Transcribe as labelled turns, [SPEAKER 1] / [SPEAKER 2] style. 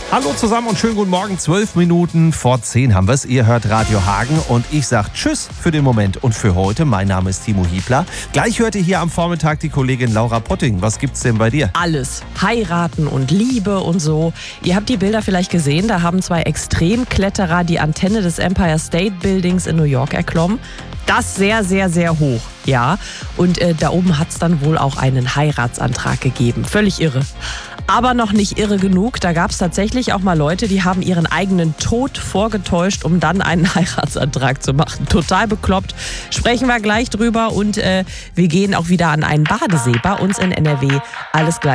[SPEAKER 1] Hallo zusammen und schönen guten Morgen. 12 Minuten vor 10 haben wir es. Ihr hört Radio Hagen und ich sage Tschüss für den Moment und für heute. Mein Name ist Timo Hiebler. Gleich hört ihr hier am Vormittag die Kollegin Laura Potting. Was gibt's denn bei dir?
[SPEAKER 2] Alles. Heiraten und Liebe und so. Ihr habt die Bilder vielleicht gesehen. Da haben 2 Extremkletterer die Antenne des Empire State Buildings in New York erklommen. Das sehr, sehr, sehr hoch, ja. Und da oben hat es dann wohl auch einen Heiratsantrag gegeben. Völlig irre. Aber noch nicht irre genug. Da gab es tatsächlich auch mal Leute, die haben ihren eigenen Tod vorgetäuscht, um dann einen Heiratsantrag zu machen. Total bekloppt. Sprechen wir gleich drüber und wir gehen auch wieder an einen Badesee bei uns in NRW. Alles gleich.